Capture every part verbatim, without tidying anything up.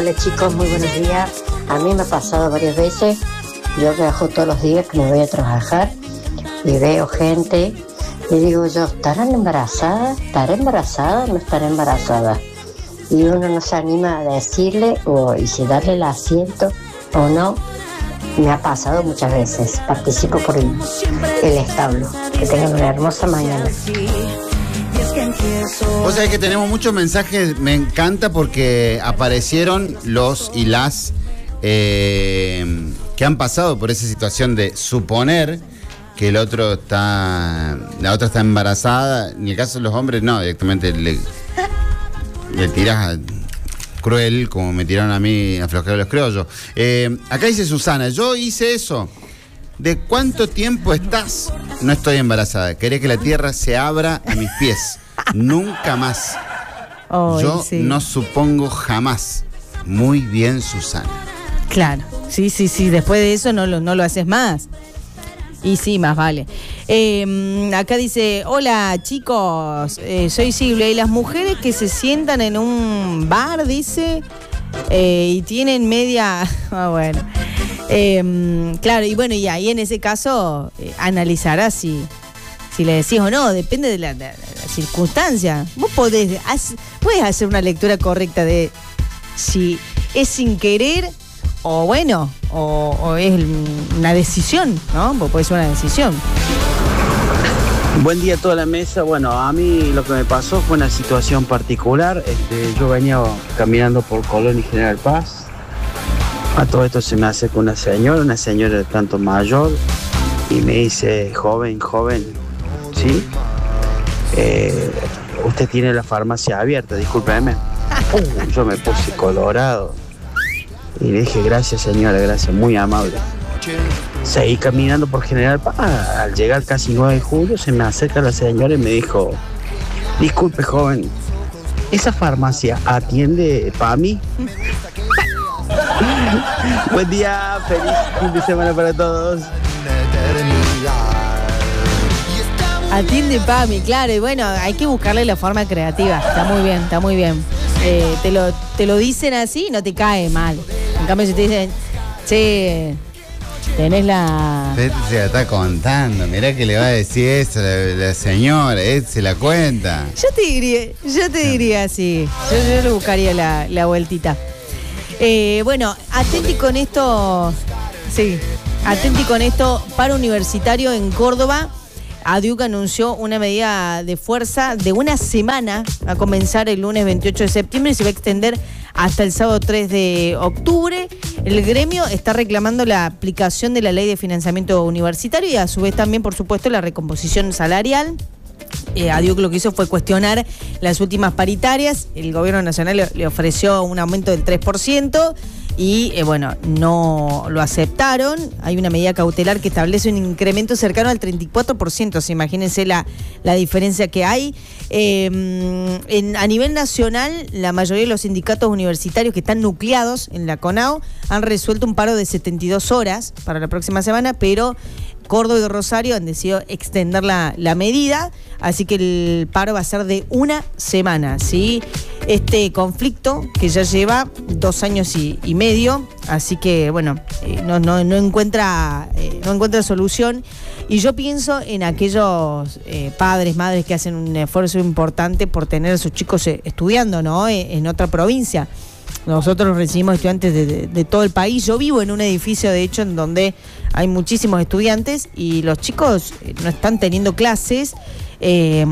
Hola chicos, muy buenos días. A mí me ha pasado varias veces. Yo viajo todos los días que me voy a trabajar y veo gente y digo yo, ¿estarán embarazadas? ¿Estaré embarazada o no estaré embarazada? Y uno no se anima a decirle o y si darle el asiento o no. Me ha pasado muchas veces. Participo por el, el establo. Que tengan una hermosa mañana. Vos sabés que tenemos muchos mensajes. Me encanta porque aparecieron los y las eh, que han pasado por esa situación de suponer que el otro está, la otra está embarazada. En el caso de los hombres, no, directamente le, le tirás a, cruel, como me tiraron a mí a Flojero los Criollos. Eh, acá dice Susana, yo hice eso. ¿De cuánto tiempo estás? No estoy embarazada. Querés que la tierra se abra a mis pies. Nunca más. Oh, yo sí. No supongo jamás. Muy bien, Susana. Claro, sí, sí, sí. Después de eso no lo, no lo haces más. Y sí, más vale. Eh, acá dice, hola chicos, eh, soy Silvia. Y las mujeres que se sientan en un bar, dice, eh, y tienen media... Ah, bueno. Eh, claro, y bueno, y ahí en ese caso eh, analizarás si, si le decís o no, depende de la, de la circunstancia. Vos podés, haz, podés hacer una lectura correcta de si es sin querer o bueno, o, o es una decisión, ¿no? Puede ser una decisión. Buen día a toda la mesa. Bueno, a mí lo que me pasó fue una situación particular. Este, yo venía caminando por Colón y General Paz. A todo esto se me acerca una señora, una señora de tanto mayor, y me dice, joven, joven, ¿sí? Eh, usted tiene la farmacia abierta, discúlpeme. Uh, yo me puse colorado. Y le dije, gracias señora, gracias, muy amable. Seguí caminando por General Paz. Al llegar casi nueve de julio, se me acerca la señora y me dijo, disculpe joven, ¿esa farmacia atiende para mí? Buen día, feliz fin de semana para todos. Atiende Pami, claro, y bueno, hay que buscarle la forma creativa. Está muy bien, está muy bien. Eh, te, lo, te lo dicen así y no te cae mal. En cambio, si te dicen, che, tenés la... Usted se la está contando, mirá que le va a decir eso la, la señora, él se la cuenta. Yo te diría, yo te diría así, yo, yo le buscaría la, la vueltita. Eh, bueno, atenti con esto, sí, atenti con esto, paro universitario en Córdoba. ADUC anunció una medida de fuerza de una semana a comenzar el lunes veintiocho de septiembre y se va a extender hasta el sábado tres de octubre. El gremio está reclamando la aplicación de la ley de financiamiento universitario y a su vez también, por supuesto, la recomposición salarial. Eh, ADUC lo que hizo fue cuestionar las últimas paritarias. El gobierno nacional le, le ofreció un aumento del tres por ciento y eh, bueno, no lo aceptaron. Hay una medida cautelar que establece un incremento cercano al treinta y cuatro por ciento. O sea, imagínense la, la diferencia que hay. Eh, en, a nivel nacional, la mayoría de los sindicatos universitarios que están nucleados en la CONAO han resuelto un paro de setenta y dos horas para la próxima semana, pero Córdoba y Rosario han decidido extender la, la medida, así que el paro va a ser de una semana, ¿sí? Este conflicto que ya lleva dos años y, y medio, así que, bueno, eh, no, no, no, encuentra, eh, no encuentra solución. Y yo pienso en aquellos eh, padres, madres que hacen un esfuerzo importante por tener a sus chicos eh, estudiando, ¿no? En, en otra provincia. Nosotros recibimos estudiantes de, de, de todo el país. Yo vivo en un edificio, de hecho, en donde hay muchísimos estudiantes y los chicos no están teniendo clases. Eh,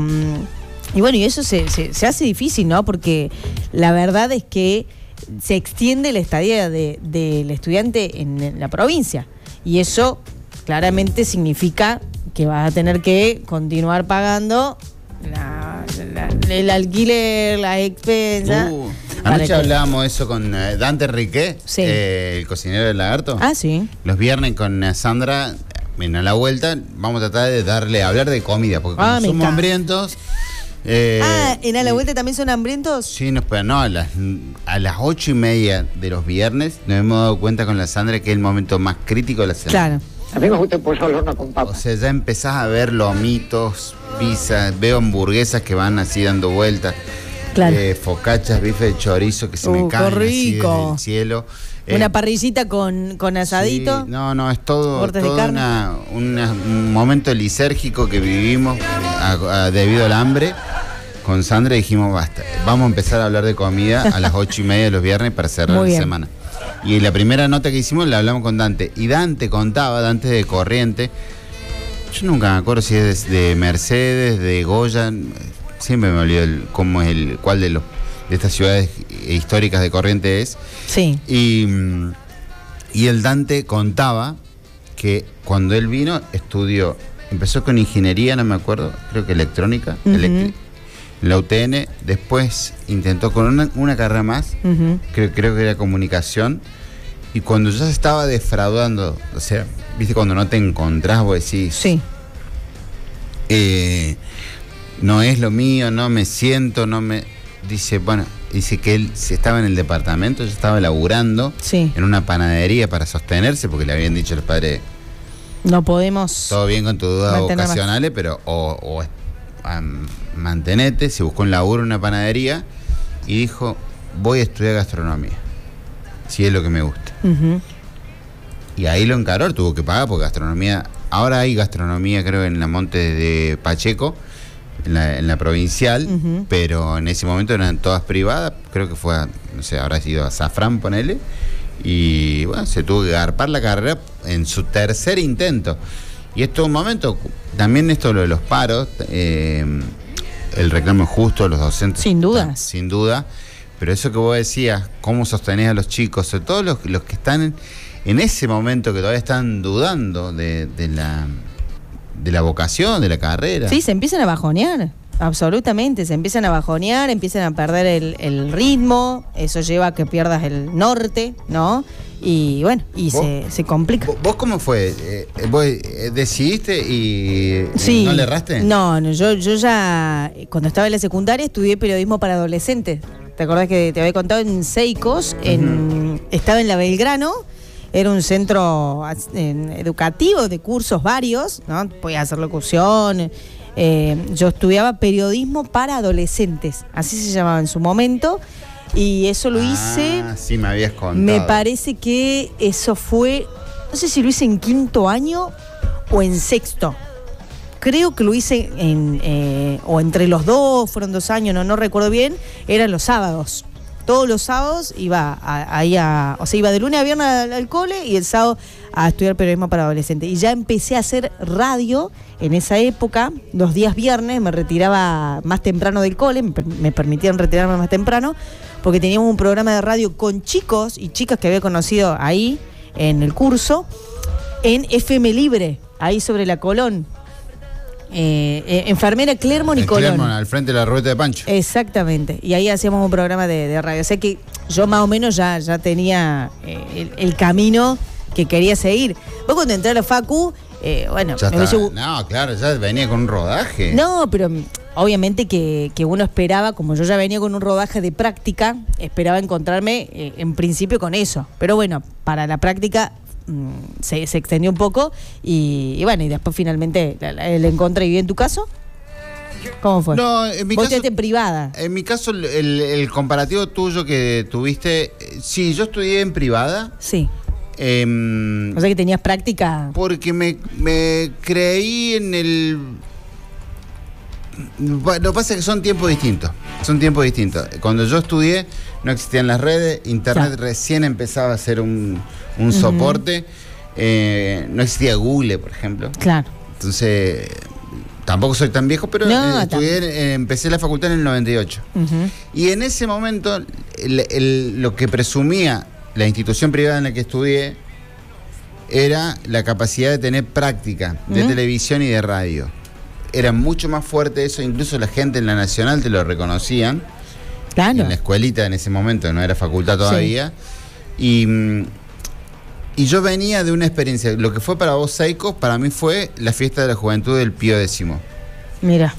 y bueno, y eso se, se, se hace difícil, ¿no? Porque la verdad es que se extiende la estadía de, del estudiante en, en la provincia. Y eso claramente significa que vas a tener que continuar pagando la, la, el alquiler, las expensas. Uh. Anoche hablábamos eso con eh, Dante Riquet, sí. eh, el cocinero del Lagarto. Ah, sí. Los viernes con eh, Sandra, en a la vuelta, vamos a tratar de darle, hablar de comida, porque ah, como somos hambrientos. Eh, ah, ¿en a la vuelta también son hambrientos? Sí, no, pero no, a las, a las ocho y media de los viernes nos hemos dado cuenta con la Sandra que es el momento más crítico de la semana. Claro. A mí me gusta el pollo al horno con papas. O sea, ya empezás a ver lomitos, pizzas, veo hamburguesas que van así dando vueltas. Claro. eh, focachas, bife de chorizo que se Uh, me qué caen así rico. desde el cielo. Una Eh, parrillita con, con asadito. Sí, no, no, es todo, Cortes de todo carne. una- una- un momento lisérgico que vivimos a- a- debido al hambre. Con Sandra dijimos, basta, vamos a empezar a hablar de comida a las ocho y media de los viernes para cerrar Muy la bien. semana. Y la primera nota que hicimos la hablamos con Dante. Y Dante contaba, Dante de Corriente, yo nunca me acuerdo si es de, de Mercedes, de Goya, siempre me olvido el, cómo es el, cuál de los de estas ciudades históricas de Corriente es. Sí. Y, mm, y el Dante contaba que cuando él vino estudió, empezó con ingeniería, no me acuerdo, creo que electrónica, Ujú. electri- la U T N, después intentó con una, una carrera más, Ujú. creo, creo que era comunicación, y cuando ya se estaba defraudando, o sea, viste cuando no te encontrás, vos decís, Sí. eh, no es lo mío, no me siento, no me... Dice, bueno, dice que él se estaba en el departamento, yo estaba laburando Sí. en una panadería para sostenerse, porque le habían dicho los padres, No podemos. todo bien con tus dudas Mantener más. vocacionales, pero o, o am, mantenete, se buscó un laburo en una panadería y dijo, voy a estudiar gastronomía, si es lo que me gusta. Ujú. Y ahí lo encaró, tuvo que pagar porque gastronomía, ahora hay gastronomía creo en la Monte de Pacheco, en la, en la provincial, Ujú. pero en ese momento eran todas privadas, creo que fue, a, no sé, habrá sido a Safran, ponele, y bueno, se tuvo que garpar la carrera en su tercer intento. Y esto es un momento, también esto lo de los paros, eh, el reclamo es justo, los docentes. Sin dudas. Sin duda, pero eso que vos decías, cómo sostenés a los chicos, sobre todo los, los que están en, en ese momento que todavía están dudando de, de la de la vocación, de la carrera. Sí, se empiezan a bajonear. Absolutamente, se empiezan a bajonear, empiezan a perder el, el ritmo, eso lleva a que pierdas el norte, ¿no? Y bueno, y ¿Vos? se, se complica. ¿Vos, vos cómo fue? Eh, ¿Vos eh, decidiste y Sí. no le erraste? No, no, yo, yo ya, eh, cuando estaba en la secundaria, estudié periodismo para adolescentes. ¿Te acordás que te había contado en Seicos? En, estaba en la Belgrano, era un centro as- en- educativo de cursos varios, ¿no? Podías hacer locución. eh, yo estudiaba periodismo para adolescentes, así se llamaba en su momento, y eso lo hice. Ah, sí, me habías contado. Me parece que eso fue, no sé si lo hice en quinto año o en sexto. Creo que lo hice en, eh, o entre los dos, fueron dos años, no, no recuerdo bien, eran los sábados. Todos los sábados iba a- ahí a, o sea, iba de lunes a viernes al, al cole y el sábado a estudiar periodismo para adolescentes. Y ya empecé a hacer radio en esa época, los días viernes, me retiraba más temprano del cole, me, per- me permitían retirarme más temprano, porque teníamos un programa de radio con chicos y chicas que había conocido ahí en el curso, en F M Libre, ahí sobre la Colón. Eh, eh, enfermera Clermont y En Colón. Clermont, al frente de la ruleta de Pancho. Exactamente. Y ahí hacíamos un programa de, de radio. O sea que yo más o menos ya, ya tenía eh, el, el camino que quería seguir. Vos cuando entré a la Facu, eh, bueno, Ya me está. hubiese- No, claro, ya venía con un rodaje. no, pero mm, obviamente que, que uno esperaba, como yo ya venía con un rodaje de práctica, esperaba encontrarme eh, en principio con eso. Pero bueno, para la práctica mm, se, se extendió un poco y, y bueno, y después finalmente la, la- el encontré. ¿Y en tu caso? ¿Cómo fue? No, en mi Vos caso, estudiaste en privada. en mi caso el, el- el comparativo tuyo que tuviste, eh, sí, yo estudié en privada. Sí. em, O sea que tenías práctica. Porque me, me creí en el... Lo que pasa es que son tiempos distintos. Son tiempos distintos. Cuando yo estudié no existían las redes, internet Claro. recién empezaba a ser un, un soporte. eh, no existía Google, por ejemplo. Claro. Entonces, tampoco soy tan viejo, pero No, eh, estudié, eh, empecé la facultad en el noventa y ocho. Ujú. Y en ese momento, el- el- lo que presumía la institución privada en la que estudié era la capacidad de tener práctica de ¿Mm? televisión y de radio. Era mucho más fuerte eso, incluso la gente en la Nacional te lo reconocían, Claro. en la escuelita en ese momento, no era facultad todavía. Y, mm, y yo venía de una experiencia, lo que fue para vos, Seicos, para mí fue la fiesta de la juventud del Pío Décimo. Mira.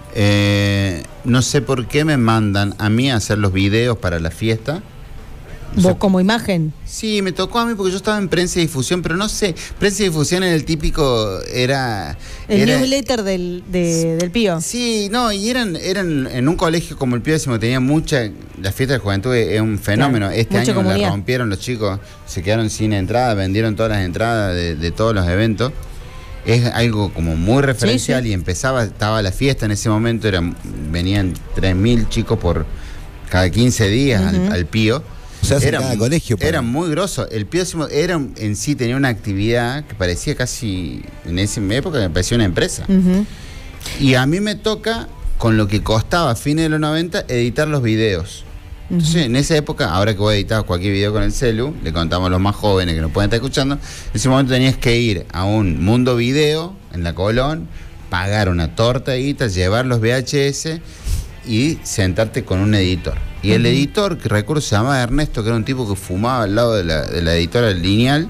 Eh, no sé por qué me mandan a mí a hacer los videos para la fiesta. ¿Vos sea, como imagen? Sí, me tocó a mí porque yo estaba en prensa y difusión, pero no sé, prensa y difusión en el típico era... El era, newsletter del, de, del Pío. Sí, no, y eran, eran en un colegio como el Pío, decimos, tenía mucha... La fiesta de juventud es un fenómeno. Claro, este año comunidad. La rompieron los chicos, se quedaron sin entrada, vendieron todas las entradas de, de todos los eventos. Es algo como muy referencial, sí, sí. Y empezaba, estaba la fiesta en ese momento, eran, venían tres mil chicos por cada quince días uh-huh. al, al Pío. O sea, era cada colegio. Era muy grosso. El Pío era en sí tenía una actividad que parecía casi, en esa época me parecía una empresa. Uh-huh. Y a mí me toca, con lo que costaba a fines de los noventa, editar los videos. Entonces, uh-huh. en esa época, ahora que voy a editar cualquier video con el celu, le contamos a los más jóvenes que nos pueden estar escuchando, en ese momento tenías que ir a un Mundo Video, en la Colón, pagar una tortadita, llevar los V H S y sentarte con un editor. Y uh-huh. el editor, que recuerdo se llamaba Ernesto, que era un tipo que fumaba al lado de la, de la editora Lineal,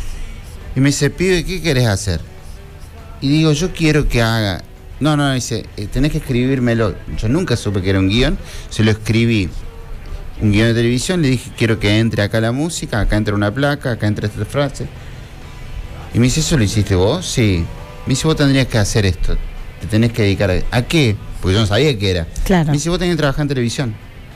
y me dice, pibe, ¿qué querés hacer? Y digo, yo quiero que haga... No, no, dice, tenés que escribírmelo. Yo nunca supe que era un guión, se lo escribí. Un guión de televisión, le dije, quiero que entre acá la música, acá entra una placa, acá entra esta frase. Y me dice, ¿eso lo hiciste vos? Sí. Me dice, vos tendrías que hacer esto, te tenés que dedicar a... ¿A qué? Porque yo no sabía qué era. Claro. Me dice, vos tenés que trabajar en televisión.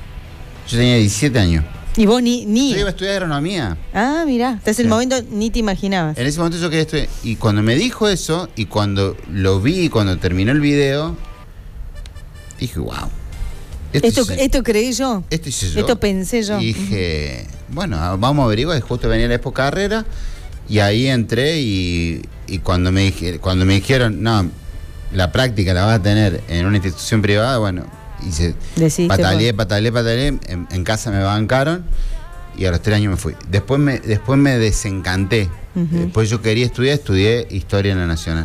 Yo tenía diecisiete años. ¿Y vos ni...? ni... Yo iba a estudiar agronomía. Ah, mirá, entonces sí. el momento ni te imaginabas. En ese momento yo quería estudiar. Y cuando me dijo eso, y cuando lo vi, cuando terminó el video, dije, wow. Esto, esto, esto creí yo. Esto hice yo. Esto pensé yo. Y dije, uh-huh. bueno, vamos a averiguar. Y justo venía la Expo Carrera. Y ahí entré y, y cuando, me dije, cuando me dijeron, no, la práctica la vas a tener en una institución privada, bueno, hice pataleé, pataleé, pataleé. En, en casa me bancaron y a los tres años me fui. Después me, después me desencanté. Uh-huh. Después yo quería estudiar, estudié Historia en la Nacional.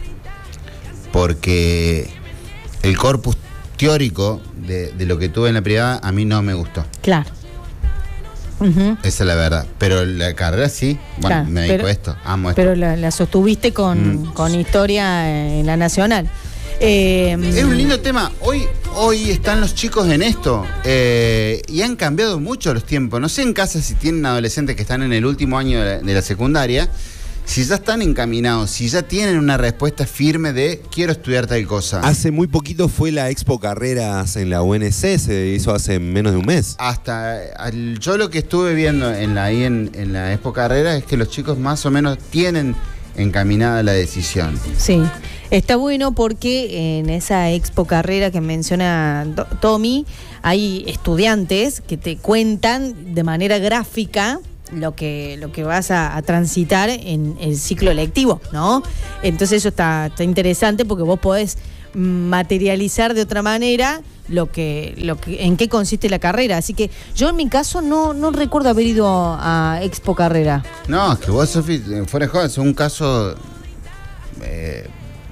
Porque el corpus teórico de, de lo que tuve en la privada a mí no me gustó. Claro. Uh-huh. Esa es la verdad. Pero la carrera sí, bueno, claro, me dedico pero, a esto, amo esto. Pero la, la sostuviste con, mm. con historia en la Nacional. Eh, es un lindo tema. Hoy, hoy están los chicos en esto eh, y han cambiado mucho los tiempos. No sé en casa si tienen adolescentes que están en el último año de la, de la secundaria, si ya están encaminados, si ya tienen una respuesta firme de quiero estudiar tal cosa. Hace muy poquito fue la Expo Carreras en la U N C, se hizo hace menos de un mes. Hasta al, yo lo que estuve viendo en la, ahí en, en la Expo Carreras es que los chicos más o menos tienen encaminada la decisión. Sí, está bueno porque en esa Expo Carrera que menciona Tommy, hay estudiantes que te cuentan de manera gráfica lo que, lo que vas a, a transitar en el ciclo lectivo, ¿no? Entonces eso está, está interesante porque vos podés materializar de otra manera lo que, lo que, en qué consiste la carrera. Así que yo en mi caso no, no recuerdo haber ido a Expo Carrera. No, es que vos, Sofi, fuera de joda, es un caso eh,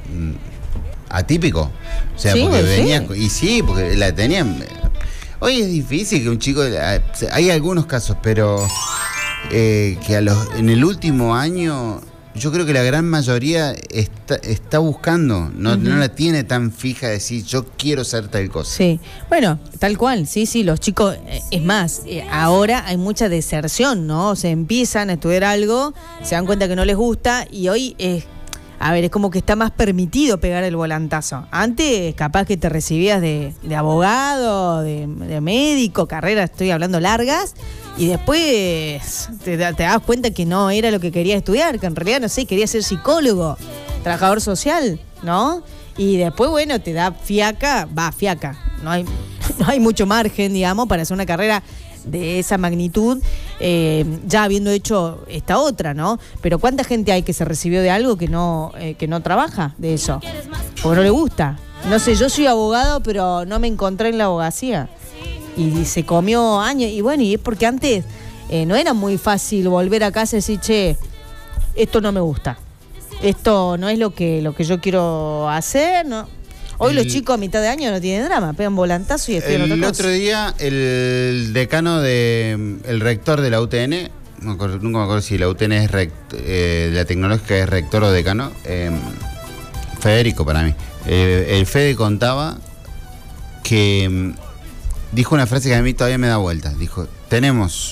atípico. O sea, sí, porque venía, sí. Y sí, porque la tenían. Hoy es difícil que un chico, hay algunos casos, pero eh, que a los, en el último año yo creo que la gran mayoría está, está buscando, no, uh-huh. no la tiene tan fija de decir yo quiero ser tal cosa. Sí, bueno, tal cual, sí, sí, los chicos, es más, eh, ahora hay mucha deserción, ¿no? O sea, empiezan a estudiar algo, se dan cuenta que no les gusta y hoy es, a ver, es como que está más permitido pegar el volantazo. Antes capaz que te recibías de, de abogado, de, de médico, carreras, estoy hablando largas, y después te, te das cuenta que no era lo que querías estudiar, que en realidad, no sé, querías ser psicólogo, trabajador social, ¿no? Y después, bueno, te da fiaca, va, fiaca, no hay, no hay mucho margen, digamos, para hacer una carrera de esa magnitud, eh, ya habiendo hecho esta otra, ¿no? Pero ¿cuánta gente hay que se recibió de algo que no, eh, que no trabaja de eso? Porque no le gusta. No sé, yo soy abogado, pero no me encontré en la abogacía. Y se comió años, y bueno, y es porque antes eh, no era muy fácil volver a casa y decir, che, esto no me gusta, esto no es lo que, lo que yo quiero hacer, ¿no? Hoy el, los chicos a mitad de año no tienen drama, pegan volantazo y estudian otra cosa. El otro día, el decano, de el rector de la U T N, no me acuerdo, nunca me acuerdo si la U T N es rect, eh, la tecnológica es rector o decano, eh, Federico para mí, eh, el Fede contaba que dijo una frase que a mí todavía me da vuelta. Dijo, tenemos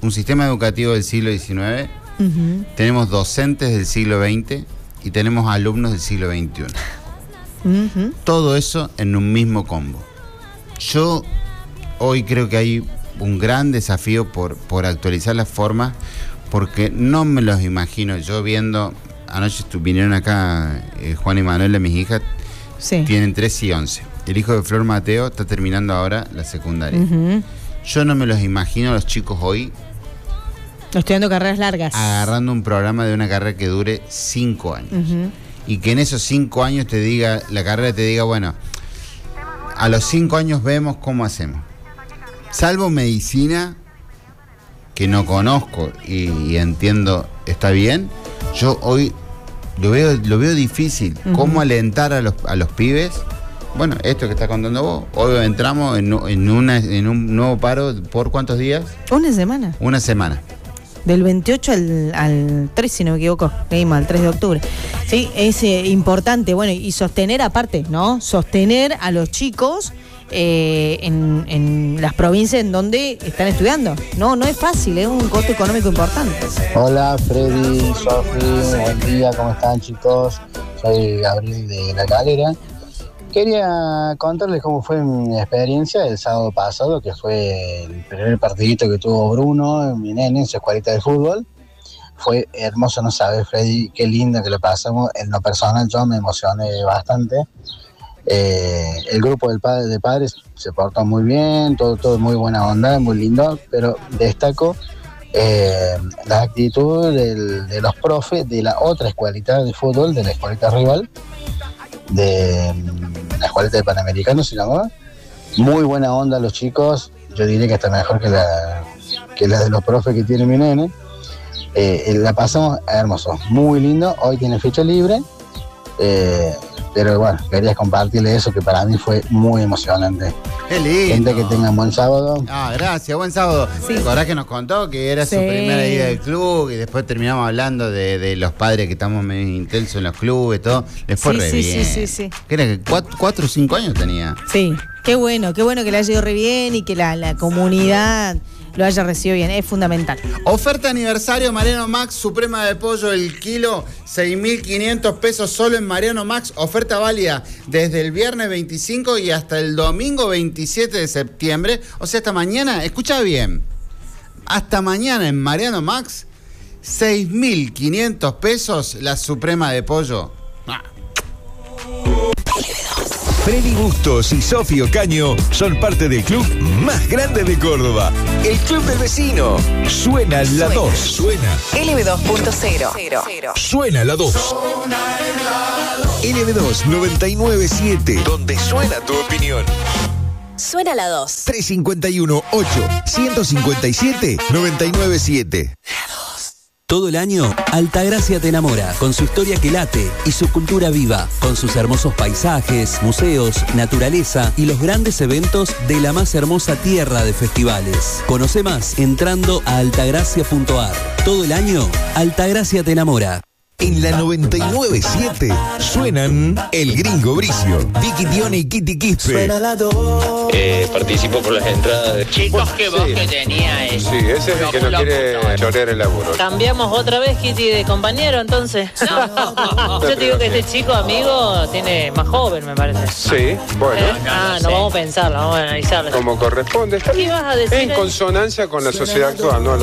un sistema educativo del siglo diecinueve, uh-huh. tenemos docentes del siglo veinte y tenemos alumnos del siglo veintiuno. Uh-huh. Todo eso en un mismo combo. Yo hoy creo que hay un gran desafío por, por actualizar las formas, porque no me los imagino. Yo viendo, anoche vinieron acá eh, Juan y Manuela, mis hijas, sí. tienen tres y once. El hijo de Flor Mateo está terminando ahora la secundaria. Uh-huh. Yo no me los imagino a los chicos hoy estudiando carreras largas, agarrando un programa de una carrera que dure cinco años. Uh-huh. Y que en esos cinco años te diga, la carrera te diga, bueno, a los cinco años vemos cómo hacemos. Salvo medicina, que no conozco y, y entiendo, está bien, yo hoy lo veo, lo veo difícil. Uh-huh. ¿Cómo alentar a los, a los pibes? Bueno, esto que estás contando vos, hoy entramos en, en, una, en un nuevo paro, ¿por cuántos días? Una semana. Una semana. Del veintiocho al, al tres, si no me equivoco, leímos al tres de octubre. Sí, es eh, importante, bueno, y sostener aparte, ¿no? Sostener a los chicos eh, en, en las provincias en donde están estudiando. No, no es fácil, es un costo económico importante. Hola, Freddy, Sofi, buen día, ¿cómo están, chicos? Soy Gabriel de La Calera. Quería contarles cómo fue mi experiencia el sábado pasado, que fue el primer partidito que tuvo Bruno, mi nene, en su escuelita de fútbol. Fue hermoso, no sabes, Freddy, qué lindo que lo pasamos. En lo personal yo me emocioné bastante. Eh, el grupo del padre, de padres se portó muy bien, todo, todo muy buena onda, muy lindo, pero destaco eh, la actitud del, de los profes de la otra escuelita de fútbol, de la escuelita rival, de la escuelita de Panamericano se llamaba. Muy buena onda los chicos, yo diría que hasta mejor que la, que la de los profes que tiene mi nene. Eh, la pasamos hermoso, muy lindo. Hoy tiene fecha libre, eh, pero bueno, quería compartirle eso que para mí fue muy emocionante. Qué lindo. Gente, que tengan buen sábado. Ah, gracias, buen sábado. Sí. ¿Te acordás que nos contó que era sí. su primera ida del club y después terminamos hablando de, de los padres que estamos medio intensos en los clubes y todo? Les fue sí, re sí, bien. Sí, sí, sí. ¿Qué era? que cuatro, cuatro o cinco años tenía? Sí, qué bueno, qué bueno que le haya ido re bien y que la, la comunidad lo haya recibido bien, es fundamental. Oferta aniversario Mariano Max, suprema de pollo el kilo, seis mil quinientos pesos solo en Mariano Max. Oferta válida desde el viernes veinticinco y hasta el domingo veintisiete de septiembre. O sea, hasta mañana, escucha bien, hasta mañana en Mariano Max, seis mil quinientos pesos la suprema de pollo. Ah. Freddy Bustos y Sofi Ocaño son parte del club más grande de Córdoba, el Club del Vecino. Suena la dos. Suena. L B dos punto cero. Suena la dos. L B dos noventa y nueve punto siete, donde suena tu opinión. Suena la dos. tres cinco uno ocho uno cinco siete nueve nueve siete. Todo el año, Altagracia te enamora, con su historia que late y su cultura viva, con sus hermosos paisajes, museos, naturaleza y los grandes eventos de la más hermosa tierra de festivales. Conoce más entrando a altagracia punto ar. Todo el año, Altagracia te enamora. En la noventa y nueve punto siete suenan El Gringo Bricio, Vicky Tione y Kitty Quispe. Suena la dos. Eh, participo por las entradas de... Chicos, qué voz que tenía ese. Sí, ese es el que no quiere chorear el laburo. Cambiamos otra vez, Kitty, de compañero, entonces. No, yo te digo que este chico amigo tiene más joven, me parece. Sí, bueno. Eh, ah, no, vamos a pensarlo, vamos a analizarlo. Como corresponde. ¿Qué ibas a decir? En consonancia con la sociedad actual, ¿no?